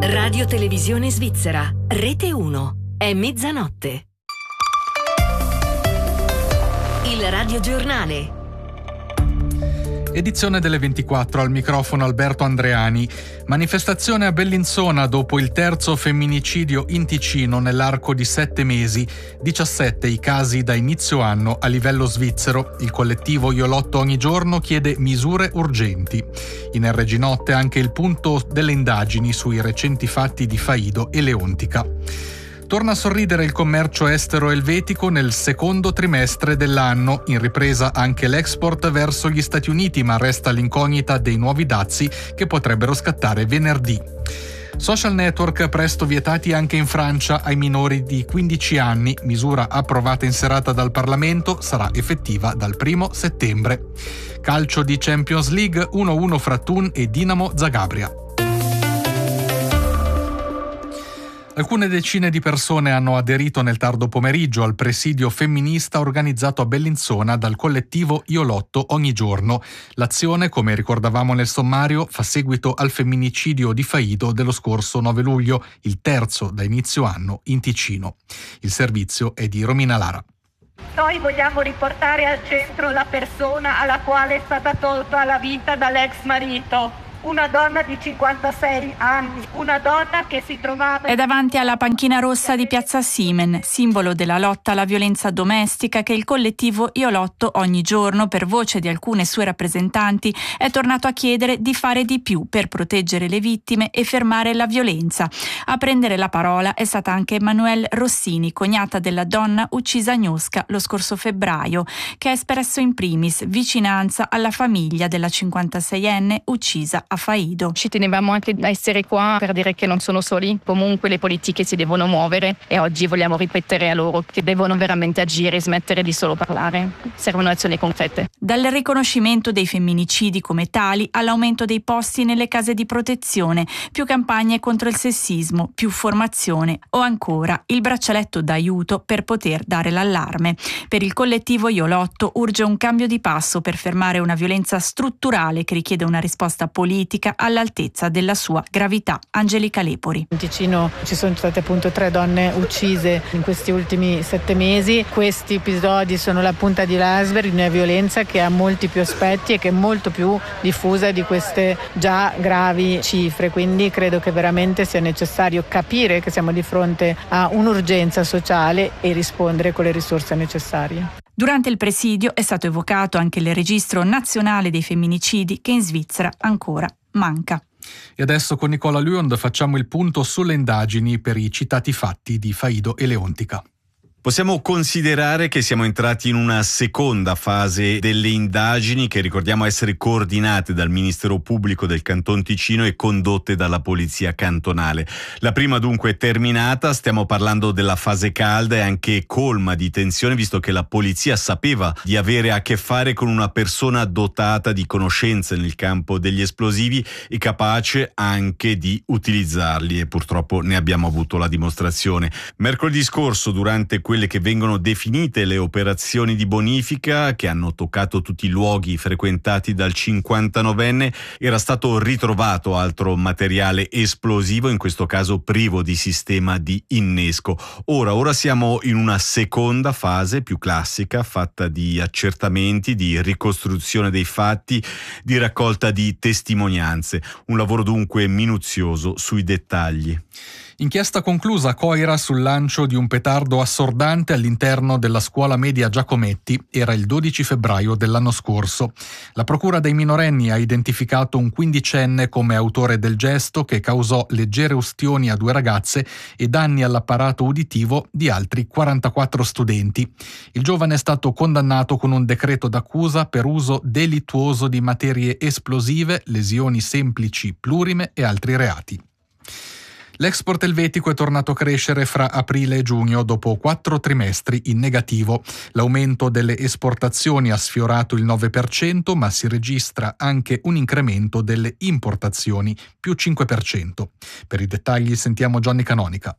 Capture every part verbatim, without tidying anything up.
Radio Televisione Svizzera, Rete uno. È mezzanotte. Il radiogiornale. Edizione delle ventiquattro, al microfono Alberto Andreani. Manifestazione a Bellinzona dopo il terzo femminicidio in Ticino nell'arco di sette mesi. diciassette i casi da inizio anno a livello svizzero. Il collettivo Io Lotto Ogni Giorno chiede misure urgenti. In R G Notte anche il punto delle indagini sui recenti fatti di Faido e Leontica. Torna a sorridere il commercio estero elvetico nel secondo trimestre dell'anno, in ripresa anche l'export verso gli Stati Uniti, ma resta l'incognita dei nuovi dazi che potrebbero scattare venerdì. Social network presto vietati anche in Francia ai minori di quindici anni, misura approvata in serata dal Parlamento, sarà effettiva dal primo settembre. Calcio di Champions League, uno a uno fra Thun e Dinamo Zagabria. Alcune decine di persone hanno aderito nel tardo pomeriggio al presidio femminista organizzato a Bellinzona dal collettivo Io Lotto Ogni Giorno. L'azione, come ricordavamo nel sommario, fa seguito al femminicidio di Faido dello scorso nove luglio, il terzo da inizio anno in Ticino. Il servizio è di Romina Lara. Noi vogliamo riportare al centro la persona alla quale è stata tolta la vita dall'ex marito. Una donna di cinquantasei anni, una donna che si trovava... È davanti alla panchina rossa di Piazza Simen, simbolo della lotta alla violenza domestica che il collettivo Io Lotto Ogni Giorno, per voce di alcune sue rappresentanti, è tornato a chiedere di fare di più per proteggere le vittime e fermare la violenza. A prendere la parola è stata anche Emanuelle Rossini, cognata della donna uccisa a Gnosca lo scorso febbraio, che ha espresso in primis vicinanza alla famiglia della cinquantaseienne uccisa a Faido. Ci tenevamo anche a essere qua per dire che non sono soli, comunque le politiche si devono muovere e oggi vogliamo ripetere a loro che devono veramente agire e smettere di solo parlare. Servono azioni concrete. Dal riconoscimento dei femminicidi come tali all'aumento dei posti nelle case di protezione, più campagne contro il sessismo, più formazione o ancora il braccialetto d'aiuto per poter dare l'allarme. Per il collettivo Io Lotto urge un cambio di passo per fermare una violenza strutturale che richiede una risposta politica all'altezza della sua gravità. Angelica Lepori. In Ticino ci sono state appunto tre donne uccise in questi ultimi sette mesi. Questi episodi sono la punta di l'iceberg di una violenza che ha molti più aspetti e che è molto più diffusa di queste già gravi cifre. Quindi credo che veramente sia necessario capire che siamo di fronte a un'urgenza sociale e rispondere con le risorse necessarie. Durante il presidio è stato evocato anche il registro nazionale dei femminicidi che in Svizzera ancora manca. E adesso con Nicola Luond facciamo il punto sulle indagini per i citati fatti di Faido e Leontica. Possiamo considerare che siamo entrati in una seconda fase delle indagini che ricordiamo essere coordinate dal Ministero Pubblico del Canton Ticino e condotte dalla Polizia Cantonale. La prima dunque è terminata, stiamo parlando della fase calda e anche colma di tensione, visto che la polizia sapeva di avere a che fare con una persona dotata di conoscenze nel campo degli esplosivi e capace anche di utilizzarli, e purtroppo ne abbiamo avuto la dimostrazione. Mercoledì scorso, durante quelle che vengono definite le operazioni di bonifica, che hanno toccato tutti i luoghi frequentati dal cinquantanovenne, era stato ritrovato altro materiale esplosivo, in questo caso privo di sistema di innesco. Ora, ora siamo in una seconda fase più classica, fatta di accertamenti, di ricostruzione dei fatti, di raccolta di testimonianze. Un lavoro dunque minuzioso sui dettagli. Inchiesta conclusa a Coira sul lancio di un petardo assordante all'interno della scuola media Giacometti. Era il dodici febbraio dell'anno scorso. La procura dei minorenni ha identificato un quindicenne come autore del gesto che causò leggere ustioni a due ragazze e danni all'apparato uditivo di altri quarantaquattro studenti. Il giovane è stato condannato con un decreto d'accusa per uso delittuoso di materie esplosive, lesioni semplici plurime e altri reati. L'export elvetico è tornato a crescere fra aprile e giugno dopo quattro trimestri in negativo. L'aumento delle esportazioni ha sfiorato il nove per cento, ma si registra anche un incremento delle importazioni, più cinque per cento. Per i dettagli sentiamo Gianni Canonica.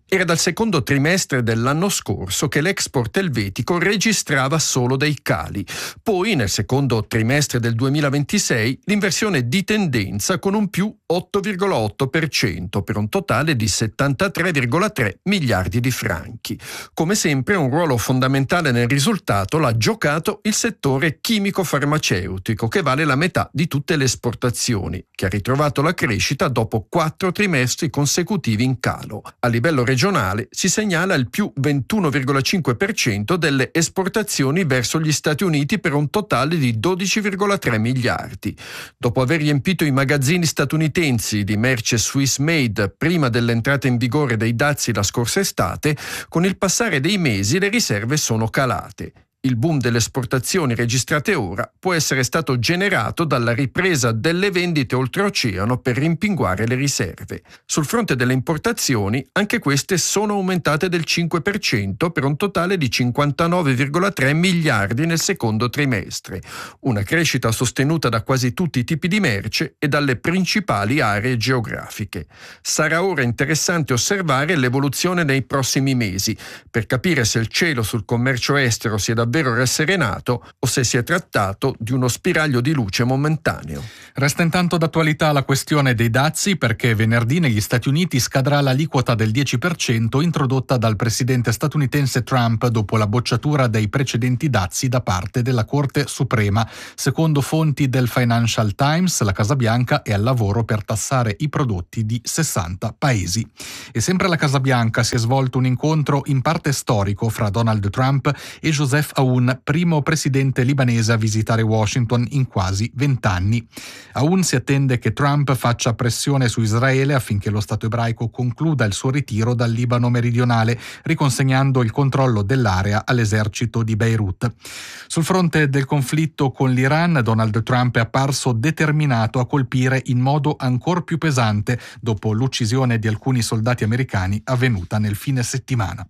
Era dal secondo trimestre dell'anno scorso che l'export elvetico registrava solo dei cali. Poi, nel secondo trimestre del duemilaventisei, l'inversione di tendenza con un più otto virgola otto per cento per un totale di settantatré virgola tre miliardi di franchi. Come sempre, un ruolo fondamentale nel risultato l'ha giocato il settore chimico-farmaceutico, che vale la metà di tutte le esportazioni, che ha ritrovato la crescita dopo quattro trimestri consecutivi in calo. A livello regionale si segnala il più ventuno virgola cinque per cento delle esportazioni verso gli Stati Uniti per un totale di dodici virgola tre miliardi. Dopo aver riempito i magazzini statunitensi di merce Swiss made prima dell'entrata in vigore dei dazi la scorsa estate, con il passare dei mesi le riserve sono calate. Il boom delle esportazioni registrate ora può essere stato generato dalla ripresa delle vendite oltreoceano per rimpinguare le riserve. Sul fronte delle importazioni, anche queste sono aumentate del cinque per cento per un totale di cinquantanove virgola tre miliardi nel secondo trimestre, una crescita sostenuta da quasi tutti i tipi di merce e dalle principali aree geografiche. Sarà ora interessante osservare l'evoluzione nei prossimi mesi per capire se il cielo sul commercio estero si è davvero rasserenato o se si è trattato di uno spiraglio di luce momentaneo. Resta intanto d'attualità la questione dei dazi, perché venerdì negli Stati Uniti scadrà l'aliquota del dieci per cento introdotta dal presidente statunitense Trump dopo la bocciatura dei precedenti dazi da parte della Corte Suprema. Secondo fonti del Financial Times, la Casa Bianca è al lavoro per tassare i prodotti di sessanta paesi. E sempre alla Casa Bianca si è svolto un incontro in parte storico fra Donald Trump e Joseph Aoun, primo presidente libanese a visitare Washington in quasi vent'anni. Aoun si attende che Trump faccia pressione su Israele affinché lo Stato ebraico concluda il suo ritiro dal Libano meridionale, riconsegnando il controllo dell'area all'esercito di Beirut. Sul fronte del conflitto con l'Iran, Donald Trump è apparso determinato a colpire in modo ancor più pesante dopo l'uccisione di alcuni soldati americani avvenuta nel fine settimana.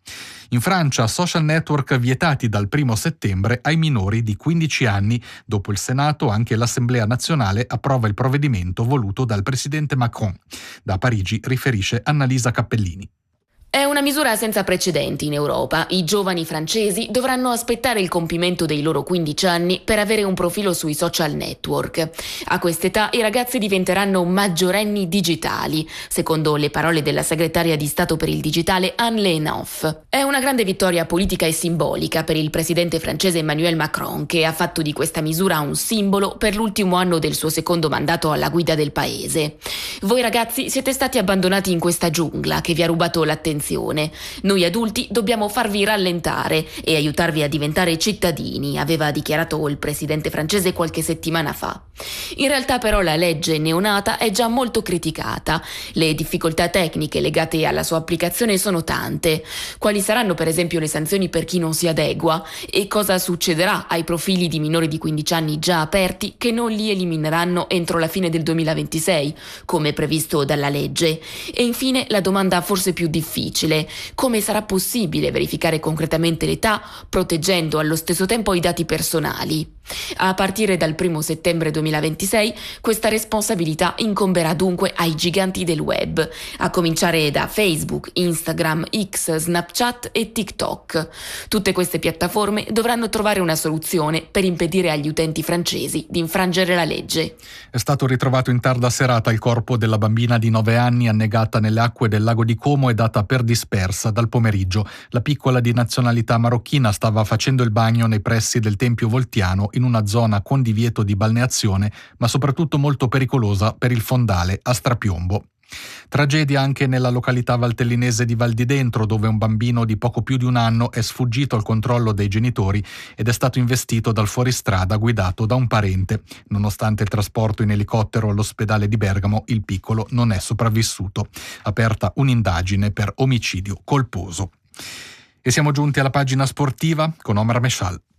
In Francia, social network vietati dal primo settembre ai minori di quindici anni. Dopo il Senato, anche l'Assemblea nazionale approva il provvedimento voluto dal presidente Macron. Da Parigi riferisce Annalisa Cappellini. È una misura senza precedenti in Europa. I giovani francesi dovranno aspettare il compimento dei loro quindici anni per avere un profilo sui social network. A quest'età i ragazzi diventeranno maggiorenni digitali, secondo le parole della segretaria di Stato per il digitale Anne Lenoff. È una grande vittoria politica e simbolica per il presidente francese Emmanuel Macron, che ha fatto di questa misura un simbolo per l'ultimo anno del suo secondo mandato alla guida del paese. Voi ragazzi siete stati abbandonati in questa giungla che vi ha rubato l'attenzione. Noi adulti dobbiamo farvi rallentare e aiutarvi a diventare cittadini, aveva dichiarato il presidente francese qualche settimana fa. In realtà però la legge neonata è già molto criticata. Le difficoltà tecniche legate alla sua applicazione sono tante. Quali saranno per esempio le sanzioni per chi non si adegua? E cosa succederà ai profili di minori di quindici anni già aperti che non li elimineranno entro la fine del duemilaventisei, come previsto dalla legge? E infine la domanda forse più difficile: come sarà possibile verificare concretamente l'età proteggendo allo stesso tempo i dati personali? A partire dal primo settembre duemilaventisei questa responsabilità incomberà dunque ai giganti del web, a cominciare da Facebook, Instagram, X, Snapchat e TikTok. Tutte queste piattaforme dovranno trovare una soluzione per impedire agli utenti francesi di infrangere la legge. È stato ritrovato in tarda serata il corpo della bambina di nove anni annegata nelle acque del lago di Como e data per dispersa dal pomeriggio. La piccola di nazionalità marocchina stava facendo il bagno nei pressi del Tempio Voltiano, in una zona con divieto di balneazione, ma soprattutto molto pericolosa per il fondale a strapiombo. Tragedia anche nella località valtellinese di Val di Dentro, dove un bambino di poco più di un anno è sfuggito al controllo dei genitori ed è stato investito dal fuoristrada guidato da un parente. Nonostante il trasporto in elicottero all'ospedale di Bergamo, il piccolo non è sopravvissuto. Aperta un'indagine per omicidio colposo. E siamo giunti alla pagina sportiva con Omar Meshal.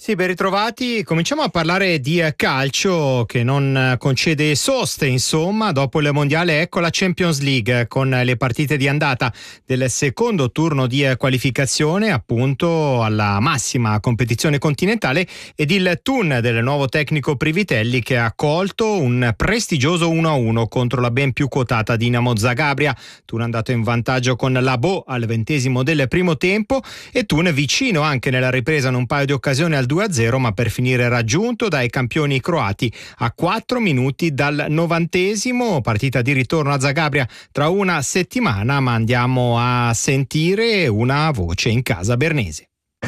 Sì, ben ritrovati. Cominciamo a parlare di calcio che non concede soste, insomma, dopo il mondiale ecco la Champions League con le partite di andata del secondo turno di qualificazione appunto alla massima competizione continentale ed il Thun del nuovo tecnico Privitelli che ha accolto un prestigioso uno a uno contro la ben più quotata Dinamo Zagabria. Thun è andato in vantaggio con la Bo al ventesimo del primo tempo e Thun vicino anche nella ripresa in un paio di occasioni al due a zero, ma per finire raggiunto dai campioni croati a quattro minuti dal novantesimo. Partita di ritorno a Zagabria tra una settimana, ma andiamo a sentire una voce in casa bernese.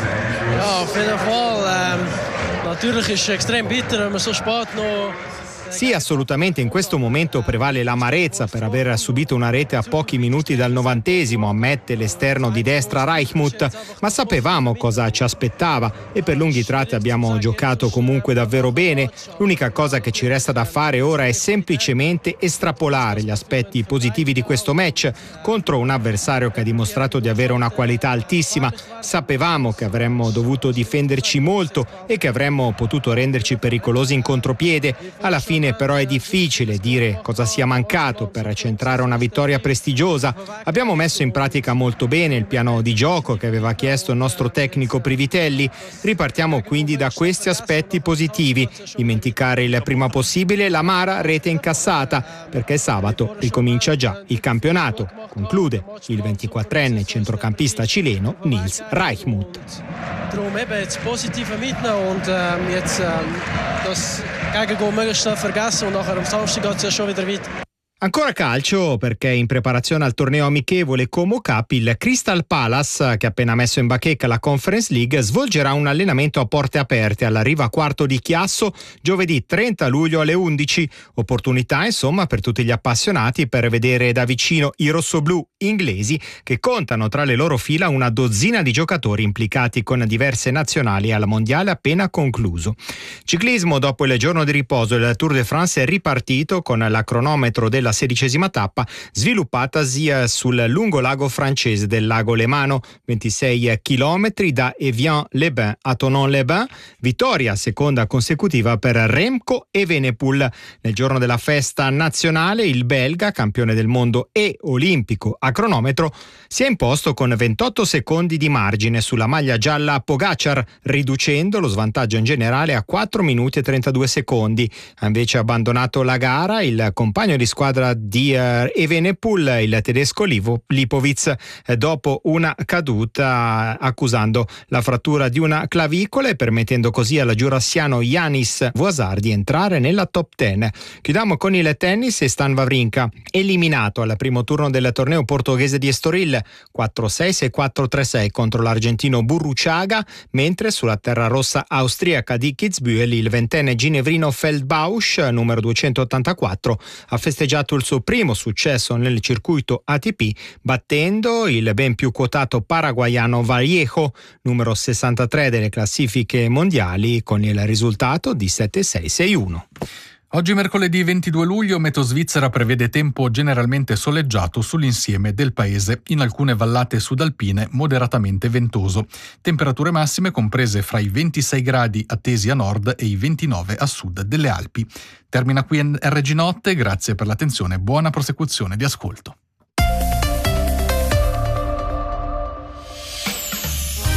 Ja, auf jeden Fall. Ähm, natürlich ist es extrem bitter, wenn man so spät noch. Sì, assolutamente, in questo momento prevale l'amarezza per aver subito una rete a pochi minuti dal novantesimo, ammette l'esterno di destra Reichmuth, ma sapevamo cosa ci aspettava e per lunghi tratti abbiamo giocato comunque davvero bene. L'unica cosa che ci resta da fare ora è semplicemente estrapolare gli aspetti positivi di questo match contro un avversario che ha dimostrato di avere una qualità altissima. Sapevamo che avremmo dovuto difenderci molto e che avremmo potuto renderci pericolosi in contropiede. Alla fine però è difficile dire cosa sia mancato per centrare una vittoria prestigiosa. Abbiamo messo in pratica molto bene il piano di gioco che aveva chiesto il nostro tecnico Privitelli. Ripartiamo quindi da questi aspetti positivi. Dimenticare il prima possibile l'amara rete incassata, perché sabato ricomincia già il campionato, conclude il ventiquattrenne centrocampista cileno Nils Reichmuth. Darum eben jetzt Positive mitnehmen und ähm, jetzt ähm, das Gegengoal möglichst schnell vergessen und nachher am Samstag geht es ja schon wieder weiter. Ancora calcio perché in preparazione al torneo amichevole Como Cup il Crystal Palace, che ha appena messo in bacheca la Conference League, svolgerà un allenamento a porte aperte alla Riva Quarto di Chiasso giovedì trenta luglio alle undici. Opportunità insomma per tutti gli appassionati per vedere da vicino i rossoblù inglesi che contano tra le loro fila una dozzina di giocatori implicati con diverse nazionali al mondiale appena concluso. Ciclismo, dopo il giorno di riposo il Tour de France è ripartito con la cronometro della sedicesima tappa sviluppatasi sul lungo lago francese del lago Lemano, ventisei chilometri da Evian-les-Bains a Thonon-les-Bains, vittoria seconda consecutiva per Remco Evenepoel. Nel giorno della festa nazionale il belga, campione del mondo e olimpico a cronometro, si è imposto con ventotto secondi di margine sulla maglia gialla Pogacar, riducendo lo svantaggio in generale a quattro minuti e trentadue secondi. Ha invece abbandonato la gara il compagno di squadra di Evenepoel, il tedesco Lipovic, dopo una caduta accusando la frattura di una clavicola e permettendo così al giurassiano Yanis Voisard di entrare nella top dieci. Chiudiamo con il tennis e Stan Wawrinka, eliminato al primo turno del torneo portoghese di Estoril, quattro sei sei quattro tre sei contro l'argentino Burruchaga, mentre sulla terra rossa austriaca di Kitzbühel il ventenne ginevrino Feldbausch, numero duecentottantaquattro, ha festeggiato il suo primo successo nel circuito A T P battendo il ben più quotato paraguaiano Vallejo, numero sessantatré delle classifiche mondiali, con il risultato di sette sei sei uno. Oggi mercoledì ventidue luglio Meteo Svizzera prevede tempo generalmente soleggiato sull'insieme del paese, in alcune vallate sudalpine moderatamente ventoso. Temperature massime comprese fra i ventisei gradi attesi a nord e i ventinove a sud delle Alpi. Termina qui R G Notte, grazie per l'attenzione e buona prosecuzione di ascolto.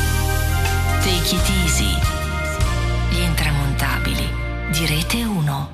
Take it easy. Gli intramontabili di Rete uno.